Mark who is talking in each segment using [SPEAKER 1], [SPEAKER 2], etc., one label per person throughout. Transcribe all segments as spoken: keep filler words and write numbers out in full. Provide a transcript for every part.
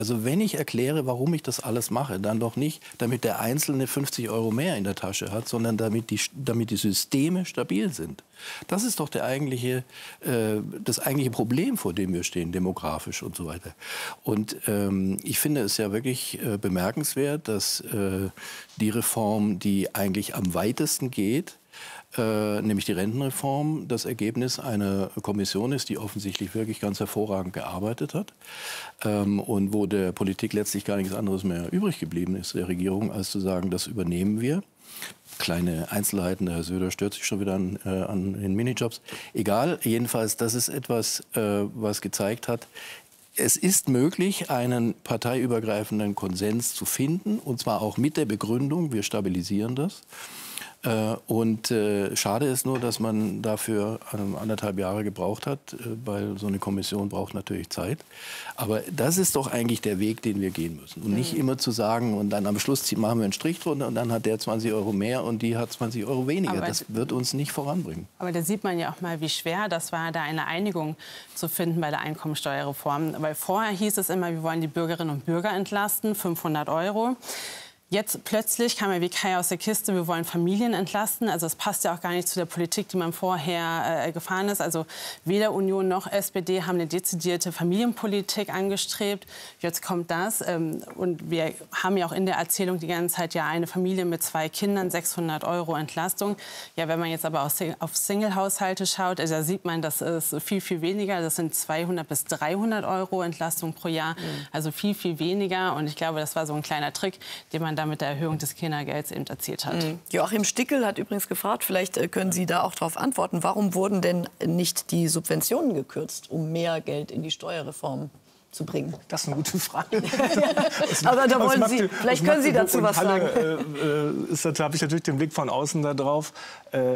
[SPEAKER 1] Also wenn ich erkläre, warum ich das alles mache, dann doch nicht, damit der Einzelne fünfzig Euro mehr in der Tasche hat, sondern damit die, damit die Systeme stabil sind. Das ist doch der eigentliche, äh, das eigentliche Problem, vor dem wir stehen, demografisch und so weiter. Und ähm, ich finde es ja wirklich äh, bemerkenswert, dass äh, die Reform, die eigentlich am weitesten geht, Äh, nämlich die Rentenreform, das Ergebnis einer Kommission ist, die offensichtlich wirklich ganz hervorragend gearbeitet hat ähm, und wo der Politik letztlich gar nichts anderes mehr übrig geblieben ist, der Regierung, als zu sagen, das übernehmen wir. Kleine Einzelheiten, der Herr Söder stört sich schon wieder an, äh, an den Minijobs. Egal, jedenfalls, das ist etwas, äh, was gezeigt hat, es ist möglich, einen parteiübergreifenden Konsens zu finden, und zwar auch mit der Begründung, wir stabilisieren das. Äh, und äh, schade ist nur, dass man dafür ähm, anderthalb Jahre gebraucht hat, äh, weil so eine Kommission braucht natürlich Zeit. Aber das ist doch eigentlich der Weg, den wir gehen müssen. Und nicht mhm. immer zu sagen, und dann am Schluss machen wir einen Strich drunter und dann hat der zwanzig Euro mehr und die hat zwanzig Euro weniger. Aber das wird uns nicht voranbringen.
[SPEAKER 2] Aber da sieht man ja auch mal, wie schwer das war, da eine Einigung zu finden bei der Einkommensteuerreform. Weil vorher hieß es immer, wir wollen die Bürgerinnen und Bürger entlasten, fünfhundert Euro. Jetzt plötzlich kam ja wie Kai aus der Kiste, wir wollen Familien entlasten. Also es passt ja auch gar nicht zu der Politik, die man vorher äh, gefahren ist. Also weder Union noch S P D haben eine dezidierte Familienpolitik angestrebt. Jetzt kommt das. Ähm, und wir haben ja auch in der Erzählung die ganze Zeit ja eine Familie mit zwei Kindern, sechshundert Euro Entlastung. Ja, wenn man jetzt aber auf Single-Haushalte schaut, also da sieht man, das ist viel, viel weniger. Das sind zweihundert bis dreihundert Euro Entlastung pro Jahr. Mhm. Also viel, viel weniger. Und ich glaube, das war so ein kleiner Trick, den man da mit der Erhöhung des Kindergelds eben erzielt hat.
[SPEAKER 3] Mhm. Joachim Stickel hat übrigens gefragt, vielleicht können Sie da auch darauf antworten, warum wurden denn nicht die Subventionen gekürzt, um mehr Geld in die Steuerreform zu bringen?
[SPEAKER 4] Das ist eine gute Frage.
[SPEAKER 3] Aber da wollen Sie, vielleicht können Sie dazu was sagen.
[SPEAKER 4] Äh, ist, da habe ich natürlich den Blick von außen da drauf. Äh,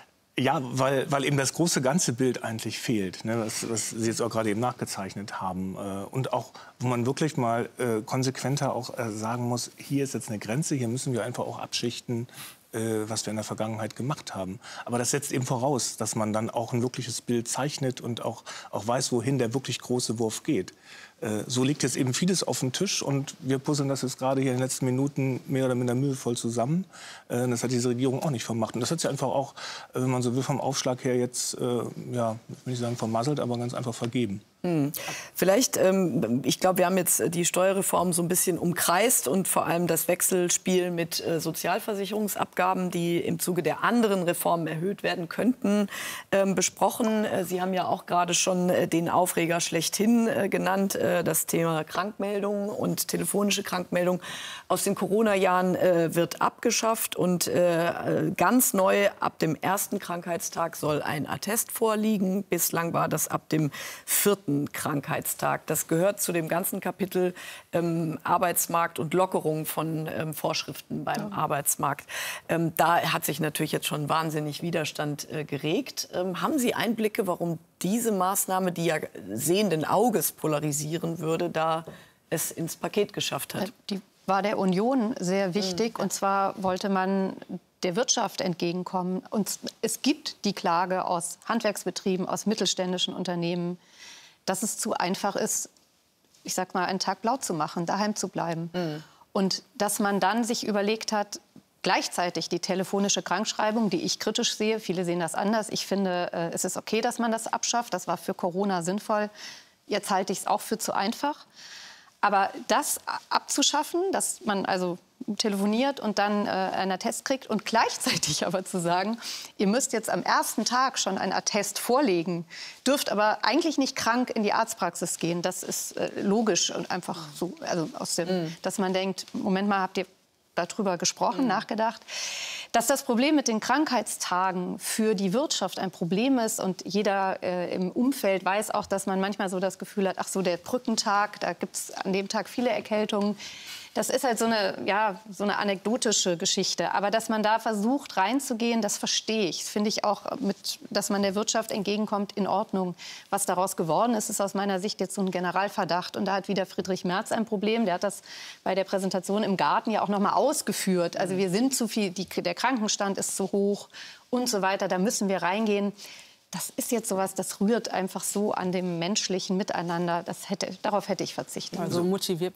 [SPEAKER 4] Ja, weil, weil eben das große ganze Bild eigentlich fehlt, ne, was, was Sie jetzt auch gerade eben nachgezeichnet haben. Äh, und auch, wo man wirklich mal äh, konsequenter auch äh, sagen muss, hier ist jetzt eine Grenze, hier müssen wir einfach auch abschichten, äh, was wir in der Vergangenheit gemacht haben. Aber das setzt eben voraus, dass man dann auch ein wirkliches Bild zeichnet und auch, auch weiß, wohin der wirklich große Wurf geht. Äh, so liegt jetzt eben vieles auf dem Tisch und wir puzzeln das jetzt gerade hier in den letzten Minuten mehr oder minder mühevoll zusammen. Äh, das hat diese Regierung auch nicht vermacht. Und das hat sie einfach auch, äh, wenn man so will, vom Aufschlag her jetzt, äh, ja, will ich sagen vermasselt, aber ganz einfach vergeben.
[SPEAKER 3] Hm. Vielleicht, ähm, ich glaube, wir haben jetzt die Steuerreform so ein bisschen umkreist und vor allem das Wechselspiel mit äh, Sozialversicherungsabgaben, die im Zuge der anderen Reformen erhöht werden könnten, ähm, besprochen. Äh, Sie haben ja auch gerade schon äh, den Aufreger schlechthin äh, genannt, äh, das Thema Krankmeldung und telefonische Krankmeldung aus den Corona-Jahren äh, wird abgeschafft und äh, ganz neu ab dem ersten Krankheitstag soll ein Attest vorliegen. Bislang war das ab dem vierten Krankheitstag. Das gehört zu dem ganzen Kapitel ähm, Arbeitsmarkt und Lockerung von ähm, Vorschriften beim ja. Arbeitsmarkt. Ähm, da hat sich natürlich jetzt schon wahnsinnig Widerstand äh, geregt. Ähm, haben Sie Einblicke, warum diese Maßnahme, die ja sehenden Auges polarisieren würde, da es ins Paket geschafft hat?
[SPEAKER 5] Die war der Union sehr wichtig. Mhm. Und zwar wollte man der Wirtschaft entgegenkommen. Und es gibt die Klage aus Handwerksbetrieben, aus mittelständischen Unternehmen, dass es zu einfach ist, ich sag mal, einen Tag blau zu machen, daheim zu bleiben. Mhm. Und dass man dann sich überlegt hat, gleichzeitig die telefonische Krankschreibung, die ich kritisch sehe, viele sehen das anders. Ich finde, äh, es ist okay, dass man das abschafft. Das war für Corona sinnvoll. Jetzt halte ich es auch für zu einfach. Aber das abzuschaffen, dass man also telefoniert und dann äh, einen Attest kriegt und gleichzeitig aber zu sagen, ihr müsst jetzt am ersten Tag schon einen Attest vorlegen, dürft aber eigentlich nicht krank in die Arztpraxis gehen. Das ist äh, logisch und einfach so, also aus dem, mm. dass man denkt, Moment mal, habt ihr darüber gesprochen, mm. nachgedacht? Dass das Problem mit den Krankheitstagen für die Wirtschaft ein Problem ist und jeder äh, im Umfeld weiß auch, dass man manchmal so das Gefühl hat, ach so, der Brückentag, da gibt es an dem Tag viele Erkältungen. Das ist halt so eine, ja, so eine anekdotische Geschichte. Aber dass man da versucht, reinzugehen, das verstehe ich. Das finde ich auch, mit, dass man der Wirtschaft entgegenkommt, in Ordnung. Was daraus geworden ist, ist aus meiner Sicht jetzt so ein Generalverdacht. Und da hat wieder Friedrich Merz ein Problem. Der hat das bei der Präsentation im Garten ja auch noch mal ausgeführt. Also wir sind zu viel, die, der Krankenstand ist zu hoch und so weiter. Da müssen wir reingehen. Das ist jetzt sowas, das rührt einfach so an dem menschlichen Miteinander. Das hätte, darauf hätte ich verzichtet.
[SPEAKER 2] Also motiviert